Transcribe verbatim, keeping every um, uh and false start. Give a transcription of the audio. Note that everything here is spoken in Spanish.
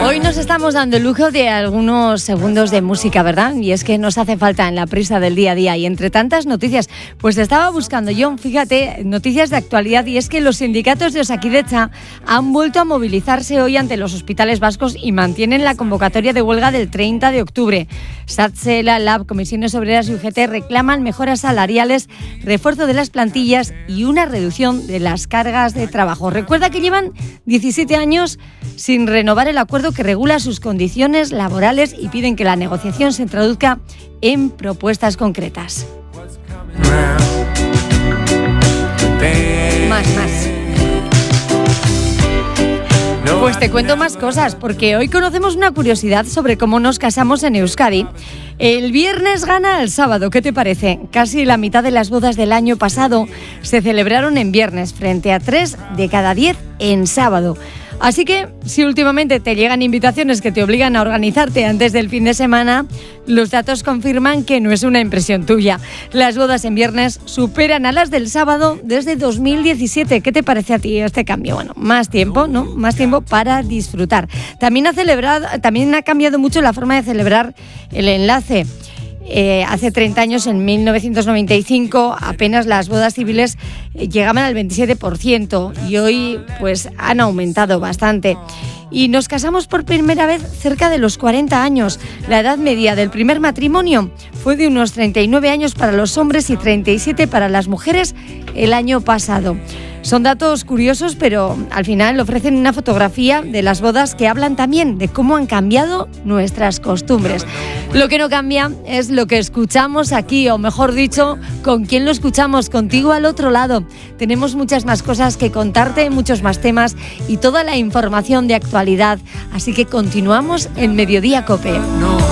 Hoy nos estamos dando el lujo de algunos segundos de música, ¿verdad? Y es que nos hace falta en la prisa del día a día. Y entre tantas noticias, pues estaba buscando yo, fíjate, noticias de actualidad. Y es que los sindicatos de Osakidetza han vuelto a movilizarse hoy ante los hospitales vascos y mantienen la convocatoria de huelga del treinta de octubre. SATSE, la Lab, Comisiones Obreras y U G T reclaman mejoras salariales, refuerzo de las plantillas y una reducción de las cargas de trabajo. Recuerda que llevan diecisiete años sin renovar el acuerdo que regula sus condiciones laborales y piden que la negociación se traduzca en propuestas concretas. Más, más. Pues te cuento más cosas, porque hoy conocemos una curiosidad sobre cómo nos casamos en Euskadi. El viernes gana el sábado, ¿qué te parece? Casi la mitad de las bodas del año pasado se celebraron en viernes, frente a tres de cada diez en sábado. Así que, si últimamente te llegan invitaciones que te obligan a organizarte antes del fin de semana, los datos confirman que no es una impresión tuya. Las bodas en viernes superan a las del sábado desde dos mil diecisiete. ¿Qué te parece a ti este cambio? Bueno, más tiempo, ¿no? Más tiempo para disfrutar. También ha celebrado, también ha cambiado mucho la forma de celebrar el enlace. Eh, hace treinta años, en mil novecientos noventa y cinco, apenas las bodas civiles eh, llegaban al veintisiete por ciento y hoy pues han aumentado bastante. Y nos casamos por primera vez cerca de los cuarenta años. La edad media del primer matrimonio fue de unos treinta y nueve años para los hombres y treinta y siete para las mujeres el año pasado. Son datos curiosos, pero al final ofrecen una fotografía de las bodas que hablan también de cómo han cambiado nuestras costumbres. Lo que no cambia es lo que escuchamos aquí, o mejor dicho, con quién lo escuchamos, contigo al otro lado. Tenemos muchas más cosas que contarte, muchos más temas y toda la información de actualidad. Así que continuamos en Mediodía Cope. No.